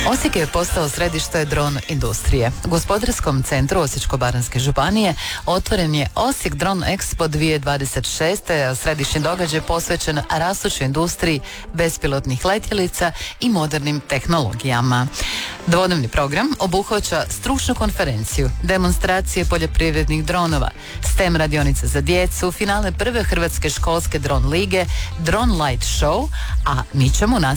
Osijek je postao središte dron industrije. U gospodarskom centru Osječko-baranjske županije otvoren je Osijek Drone Expo 2026. Središnji događaj posvećen rastućoj industriji bespilotnih letjelica i modernim tehnologijama. Dvodnevni program obuhvaća stručnu konferenciju, demonstracije poljoprivrednih dronova, STEM radionice za djecu, finale prve hrvatske školske dron lige, Drone Light Show, a mi ćemo